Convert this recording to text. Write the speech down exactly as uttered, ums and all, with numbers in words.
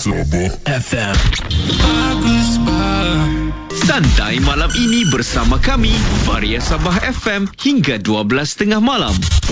Sabah F M. Bagus bah. Santai malam ini bersama kami, Varia Sabah F M hingga dua belas tiga puluh malam.